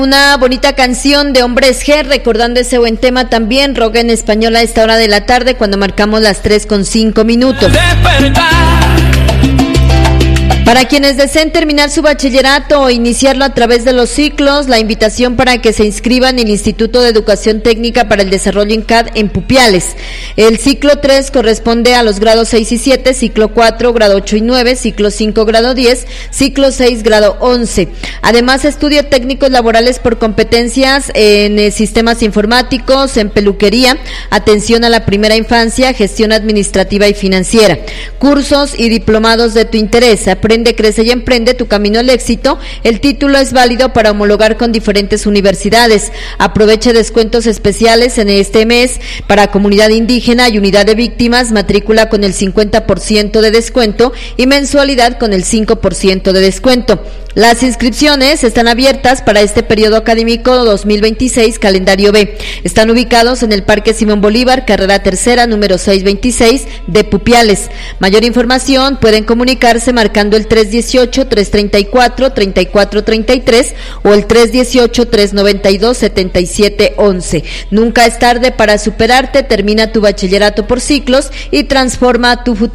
Una bonita canción de Hombres G, recordando ese buen tema también, rock en español a esta hora de la tarde, cuando marcamos las 3:05. Para quienes deseen terminar su bachillerato o iniciarlo a través de los ciclos, la invitación para que se inscriban en el Instituto de Educación Técnica para el Desarrollo INCAD en Pupiales. El ciclo 3 corresponde a los grados 6 y 7, ciclo 4, grado 8 y 9, ciclo 5, grado 10, ciclo 6, grado 11. Además, estudio técnicos laborales por competencias en sistemas informáticos, en peluquería, atención a la primera infancia, gestión administrativa y financiera. Cursos y diplomados de tu interés. Aprende, crece y emprende tu camino al éxito. El título es válido para homologar con diferentes universidades. Aproveche descuentos especiales en este mes para comunidad indígena y unidad de víctimas, matrícula con el 50% de descuento y mensualidad con el 5% de descuento. Las inscripciones están abiertas para este periodo académico 2026, calendario B. Están ubicados en el Parque Simón Bolívar, carrera tercera, número 626 de Pupiales. Mayor información pueden comunicarse marcando el 318-334-3433 o el 318-392-7711. Nunca es tarde para superarte, termina tu bachillerato por ciclos y transforma tu futuro.